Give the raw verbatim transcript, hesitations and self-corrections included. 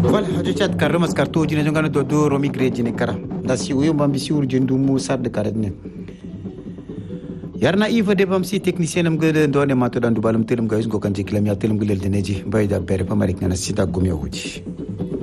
voilà hojo chat karramas kartoji ne jongana do do romi greji ne kara da si uyo mbambi si urje ndumu sarde karet ne yarna iva de bam si technicien am gede ndone mato dan dubalum telum gayus go kanje kilam ya telum gulel deneji bayda bere pamarik na sita gumyo huji